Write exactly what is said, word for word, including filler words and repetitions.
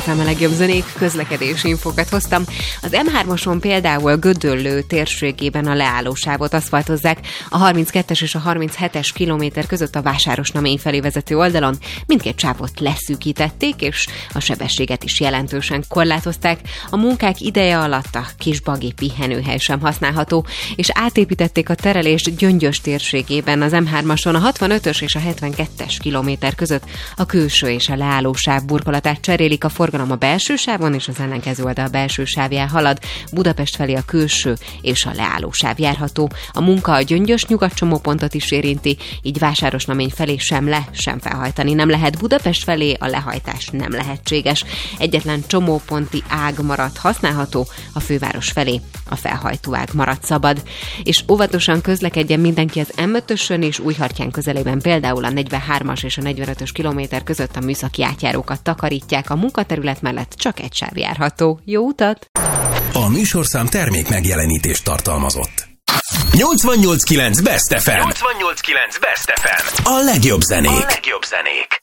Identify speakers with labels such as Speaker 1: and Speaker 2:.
Speaker 1: ef em a legjobb zenék, közlekedési infokat hoztam. Az em hármason például Gödöllő térségében a leállósávot aszfaltozzák, a harminckettes és a harminchetes kilométer között a Vásárosnamény felé vezető oldalon mindkét sávot leszűkítették, és a sebességet is jelentősen korlátozták. A munkák ideje alatt a Kisbagi pihenőhely sem használható, és átépítették a terelést Gyöngyös térségében az em hármason a hatvanötös és a hetvenkettes kilométer között a külső és a leállósáv burkolatát cserélik, a forgalom a belső sávon és az ellenkező oldal belső sávján halad, Budapest felé a külső és a leállósáv járható. A munka a Gyöngyös nyugatcsomópontot is érinti, így Vásárosnamény felé sem le, sem felhajtani nem lehet, Budapest felé a lehajtás nem lehetséges. Egyetlen csomóponti ág maradt használható, a főváros felé a felhajtó ág maradt szabad. És óvatosan közlekedjen mindenki az em ötösön és Újhartyán közelében, például a negyvenhármas és a negyvenötös kilométer között a műszaki átjárókat takarítják, a munkaterület mellett csak egy sáv járható. Jó utat!
Speaker 2: A műsorszám termék megjelenítést tartalmazott. nyolcvannyolc kilenc Best ef em.
Speaker 3: nyolcvannyolc kilenc Best ef em.
Speaker 2: A legjobb zenék.
Speaker 3: A legjobb zenék.